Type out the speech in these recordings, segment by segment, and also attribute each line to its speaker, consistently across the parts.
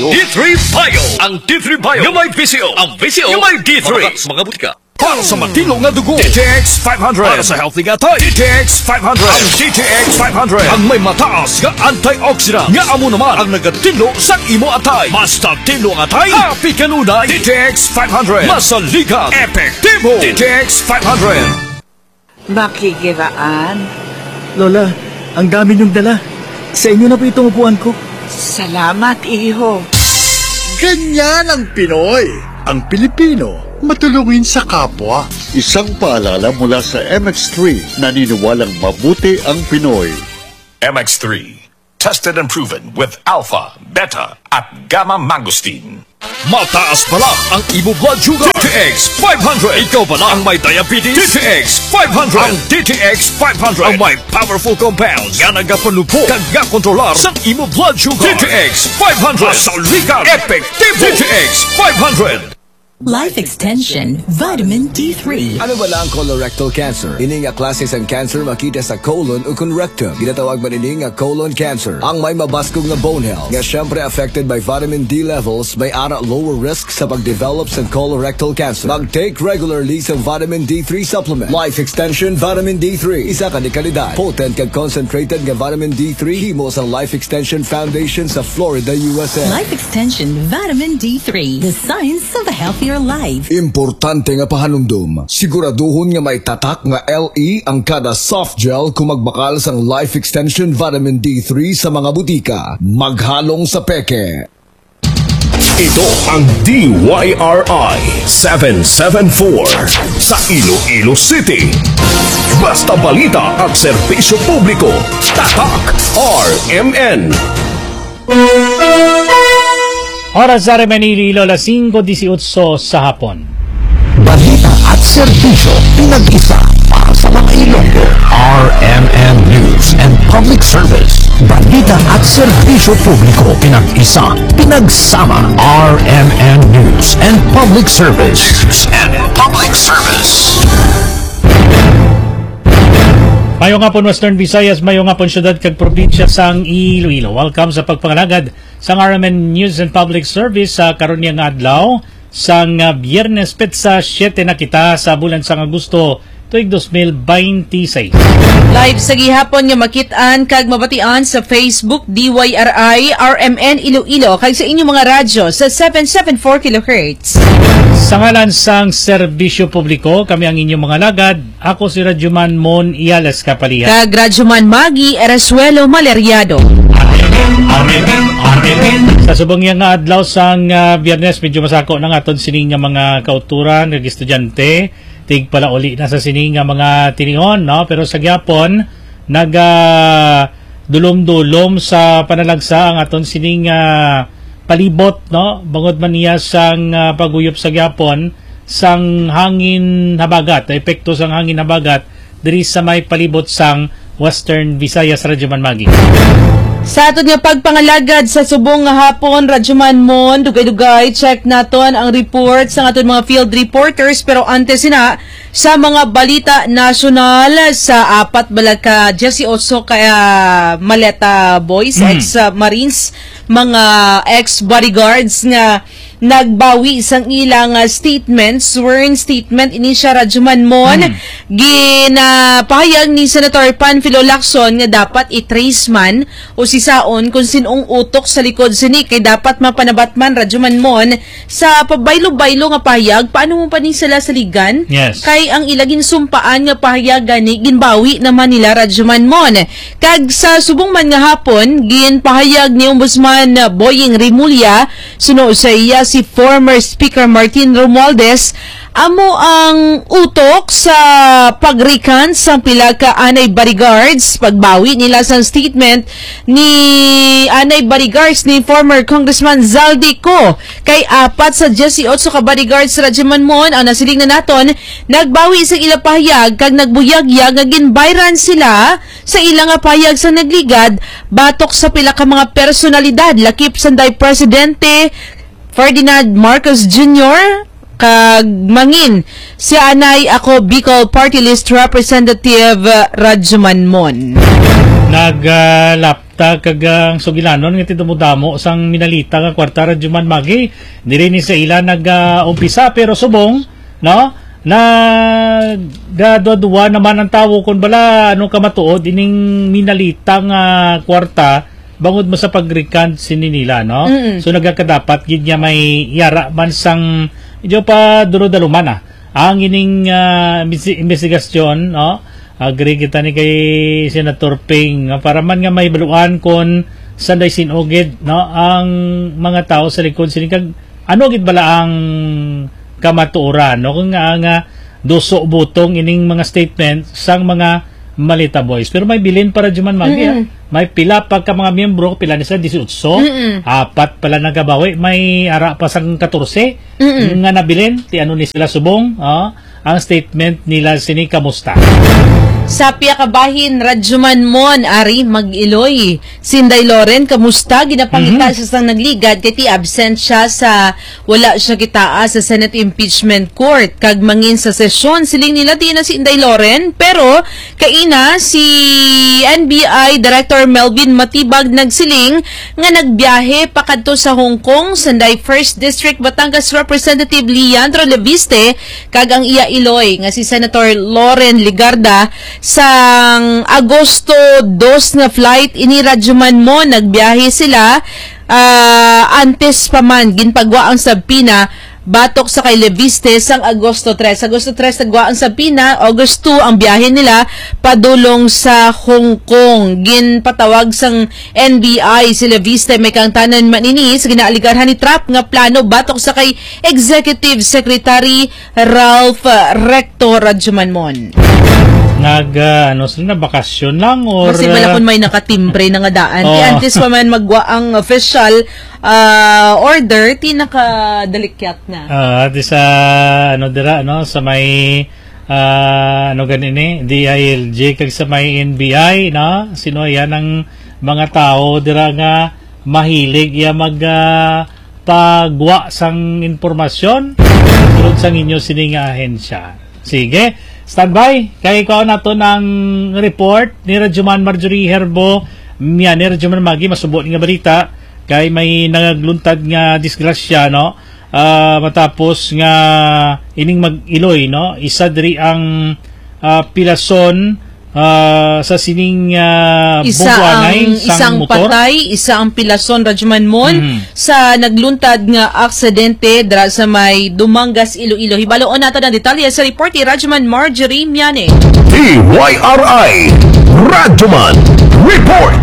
Speaker 1: D3 Bio. Ang D3 Bio yung may visyo. Ang visyo yung may D3. Mga butika. Para sa matilong nga dugo, DTX 500. Para sa healthy nga tayo, DTX 500. Ang DTX 500 ang may mataas nga antioxidant. Nga amo naman ang nagatilo sa imo atay. Basta tilo nga atay, happy kanunay. DTX 500. Masaligan, epektibo. DTX 500.
Speaker 2: Makikiraan.
Speaker 3: Lola, ang dami niyong dala. Sa inyo na po itong upuan ko.
Speaker 2: Salamat, iho.
Speaker 4: Ganyan ang Pinoy. Ang Pilipino, matulungin sa kapwa.
Speaker 5: Isang paalala mula sa MX3, naniniwalang mabuti ang Pinoy.
Speaker 6: MX3, tested and proven with alpha, beta, at gamma mangosteen.
Speaker 1: Mataas pala ang imo blood sugar. DTX 500. Ikaw pala ang may diabetes. DTX 500. Ang DTX 500 ang may powerful compounds nga nagapanupo kag kontrolar sa imo blood sugar. DTX 500. Masaligan, epektibo. DTX 500.
Speaker 7: Life Extension Vitamin D3.
Speaker 8: Ano ba lang colorectal cancer? Ini nga klase sang cancer makita sa colon o kung rectum. Ginatawag man ini nga colon cancer. Ang may mabaskog na bone health. Nga syempre affected by vitamin D levels, may ara lower risk sa pag-develop sa colorectal cancer. Mag-take regularly sa vitamin D3 supplement. Life Extension Vitamin D3. Isa ka ni kalidad. Potent kag concentrated nga vitamin D3 himo sa Life Extension Foundation sa Florida, USA.
Speaker 7: Life Extension Vitamin D3. The science of a healthier life.
Speaker 8: Importante nga pahanumdum. Siguraduhon nga may tatak nga LE ang kada soft gel kung magbakal sang Life Extension Vitamin D3 sa mga butika. Maghalong sa peke.
Speaker 9: Ito ang DYRI 774 sa Iloilo City. Basta balita at serbisyo publiko. Tatak RMN.
Speaker 10: Oras sa RMN Iloilo, 5:18 sa hapon.
Speaker 9: Balita at serbisyo pinag-isa para sa mga Ilonggo. RMN News and Public Service. Balita at serbisyo publiko pinag-isa, pinagsama. RMN News and Public Service.
Speaker 10: Mayo nga po Western Visayas, mayo nga po syudad kag probinsya sang Iloilo. Welcome sa pagpangalagad sang RMN News and Public Service sa karon nga adlaw sang Biyernes petsa 7 na kita sa bulan sang Agosto tuig 2026.
Speaker 11: Live sa gihapon nga makit-an kag mabatian sa Facebook DYRI RMN Iloilo kag sa inyong mga radyo sa 774 kHz.
Speaker 10: Sa ngalan sang serbisyo publiko, kami ang inyong mga lagad. Ako si Radyoman Mon Iales Kapalihan.
Speaker 11: Kag Radyoman Magi Erasuelo Maleriado.
Speaker 10: Sa subong nga adlaw sang Biyernes, medyo masako na nga aton sining nga mga kauturan, ng estudyante. Tig pala uli na sa sining nga mga tinihon, no? Pero sa gyapon dulom-dulom sa panalagsa ang aton sining palibot, no? Bangod man niya sang paguyop sa gyapon sang hangin habagat, epekto sang hangin habagat diri sa may palibot sang Western Visayas. Radyoman Magi.
Speaker 11: Sa aton nga pagpangalagad sa subong nga hapon, Radyoman Mon, dugay-dugay, check naton ang report sa aton mga field reporters. Pero antes na, sa mga balita nasyonal, sa 4 balaka 18 kaya Maleta Boys, ex-Marines, mga ex-bodyguards nga nagbawi sang ilang statement, sworn statement ini siya Radyoman Mon. Ginapahayag ni Senator Panfilo Lacson nga dapat i-trace man o sisaon kung sinong utok sa likod sini kay dapat mapanabatman Radyoman Mon sa pabaylo-baylo nga pahayag. Paano mo pa ni sila saligan?
Speaker 10: Yes.
Speaker 11: Kay ang ilagin sumpaan nga pahayag gani ginbawi naman nila Radyoman Mon. Kag sa subong man nga hapon ginpahayag ni Ombudsman Boying Rimulya suno sa iya si former Speaker Martin Romualdez amo ang utok sa pagrikan sa pila ka anay bodyguards. Pagbawi nila sa statement ni anay bodyguards ni former Congressman Zaldico kay 4 sa 18 ka bodyguards sa Radyoman Mon ang nasiling na naton nagbawi sa ilang pahayag kag nagbuyagyag nga ginbayran sila sa ilang pahayag sa nagligad batok sa pila ka mga personalidad lakip sanday Presidente Ferdinand Marcos Jr. kag mangin si anay ako Bicol Party List Representative Radyoman Mon.
Speaker 10: naglapta kagang sugilanon nga tidumudamo sang minalita nga kwarta Radyoman Magi diri ni sa ila nag-umpisa pero subong no na gadwa naman ang tawo kun bala ano ka matuod ining minalita nga kwarta bangod mo sa pagrecant sininila no. So nagakadapat gid niya may yara man sang medyo pa dulo-daluman ang ining investigasyon no. Agree kita ni kay Senator Ping para man nga may baluan kon sanday sinugid no ang mga tao sa likod sini kag ano gid bala ang kamatuoran no kung nga duso butong ining mga statement sang mga Malita Boys pero may bilin para Radyoman Magi may pila pa ka mga miyembro pila ni sa 18 apat pala nagabawi may ara pa sang 14 nga nabilin ti ano ni sila subong ang statement nila sini kamusta
Speaker 11: sa Piakabahin, Radyoman Mon, Ari, Mag-Iloy. Sinday Loren, kamusta? Ginapangita siya sang nagligad, kaya absent siya sa wala siya kitaa sa Senate Impeachment Court. Kag mangin sa sesyon, siling nila di na si Inday Loren, pero kaina si NBI Director Melvin Matibag nagsiling nga nagbiyahe pakadto sa Hong Kong, Sanday 1st District Batangas Representative Leandro Leviste, kag ang iya Iloy, nga si Senator Loren Ligarda, sang Agosto 2 na flight ini Radyoman Mon nagbiyahe sila antes pa man ginpagwa ang sabpina batok sa kay Leviste sang Agosto 3 nagwa ang sabpina August 2 ang biyahe nila padulong sa Hong Kong ginpatawag sang NBI si Leviste may kangtanan manini sa ginaaligarhan ni Trump nga plano batok sa kay Executive Secretary Ralph Recto Radyoman Mon
Speaker 10: ano sila na bakasyon lang or
Speaker 11: kasi balakon may nakatimbre na nga daan antes pa man magwa ang official order ti nakadalikyat na
Speaker 10: di sa ano dira no sa may ano ganini DILG kag sa may NBI no sino yan ang mga tao dira nga mahilig ya mag pagwa sang informasyon tulad sang inyo sining ahensya. Sige standby, kay ko na to ng report ni Radyoman Marjorie Herbo ni Radyoman Magi, masubo nga balita, kay may nagluntad nga disgrasya, no? Matapos nga ining mag-Iloy, no? Isa diri ang pilason sa sining bubuanay
Speaker 11: isang
Speaker 10: motor.
Speaker 11: Patay, isa ang pilason Radyoman Mon sa nagluntad nga aksidente dra sa may Dumangas, Iloilo. Hibaloon nato ng detalye sa report ni Radyoman Marjorie Miane.
Speaker 9: DYRI Radyoman Report.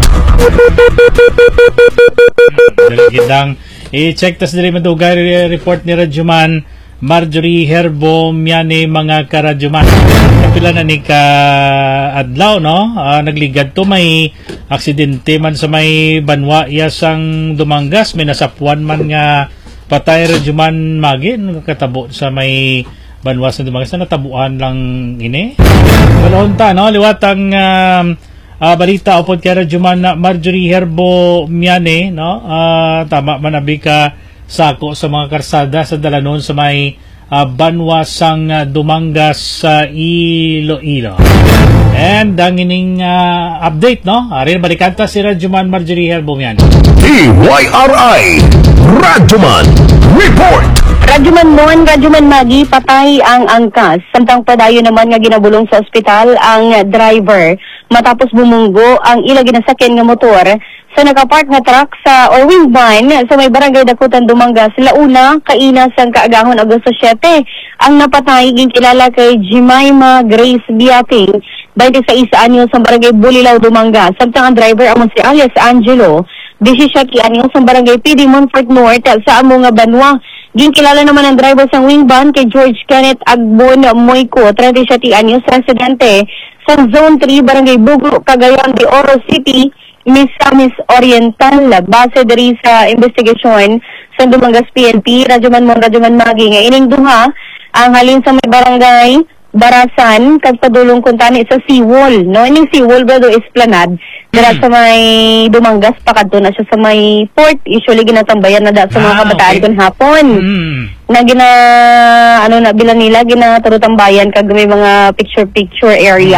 Speaker 10: Dalagidang i-check tas diri madugay report ni Radyoman Marjorie Herbo Miane mga karadyoman. Kapila na ni ka adlaw no nagligad to may aksidente man sa may banwa sang Dumangas may nasapuan man nga patay Radyoman Magi katabo sa may banwa sa Dumangas na natabuan lang ini. Balon ta no liwat ang balita upod kay Radyoman Marjorie Herbo Miane no tama man abi ka sako sa mga karsada sa dalanon sa may banwa sang Dumangas sa Iloilo. And ang ining update no ari balikanta si Radyoman Marjorie Herbo Miane.
Speaker 9: DYRI Radyoman Report.
Speaker 12: Radyoman Mon, Radyoman Magi, patay ang angkas. Samtang padayon naman nga ginabulong sa ospital ang driver matapos bumunggo ang ila ginasakyan nga motor sa nakapark na truck sa wing van sa may barangay Dakutan, Dumangas. Launa, kaina sang kaagahon Agosto 7. Ang napatay ginkilala kay Jemima Grace Biating, 26 anyos sa barangay Bulilaw, Dumangas. Samtang ang driver amon si alias Angelo, 17 anyos sa barangay PD Montfort North sa amo nga banwa. Ginkilala naman ang driver sang wing van kay George Kenneth Agbon Moyco, 37 anyos, residente sa Zone 3, barangay Bugo, Cagayan de Oro City, Misamis Oriental. Base diri sa investigasyon sa Dumangas PNP, Radyoman Mon, Radyoman Magi nga ining duha ang halin sa may barangay Barasan kag padulong kuntani sa seawall no ining seawall brado Esplanade dira sa may Dumangas pakadto na siya sa may port. Usually ginatambayan na da sa mga kabataan kun hapon na na bilang nila ginaturutambayan kag may mga picture area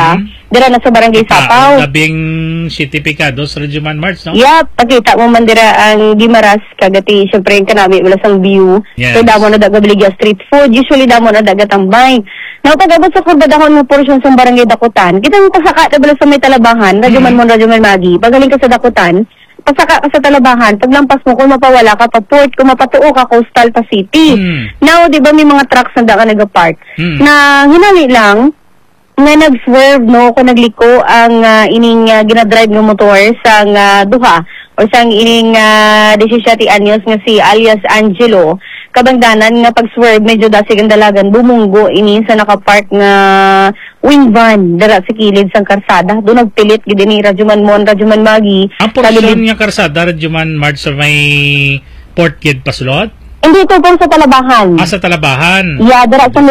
Speaker 12: dira na sa Barangay Sapaw.
Speaker 10: Labing sitipikado sa Radyoman March, no?
Speaker 12: Yep, pakita mo man dira ang Gimaras kagati syempre yung kanami wala sang view.
Speaker 10: Yes.
Speaker 12: So damo na daga biligya street food, usually damo na daga tambay. Now tagabot sa kurbadahon mo portion sa Barangay Dakutan. Kita mo pasaka bala sa may Talabahan, Radyoman Mon, Radyoman Magi. Pagaling ka sa Dakutan, pasaka ka sa Talabahan, paglampas mo kung mapawala ka pa port, kung mapatuo ka coastal pa city. Now, di ba may mga trucks na daka nag-park na hinali lang nga nag-swerve no kung nagliko ang ining ginadrive ng motor sang duha o sang ining 17 anyos nga si alias Angelo kabangdanan nga pag-swerve medyo dasig ang dalagan bumunggo ini sa nakapark nga wing van dara sa kilid sang karsada do nagpilit gid ni Radyoman Mon, Radyoman Magi
Speaker 10: ang porsyon nga karsada Radyoman March sa may Port Kid pasulod.
Speaker 12: Hindi ito po sa Talabahan.
Speaker 10: Sa Talabahan.
Speaker 12: Yeah, dara sa